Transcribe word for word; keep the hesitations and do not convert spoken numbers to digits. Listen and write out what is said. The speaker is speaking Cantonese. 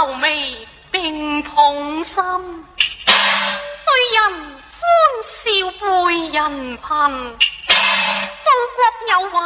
愁眉並痛心，對人歡笑背人貧，報國有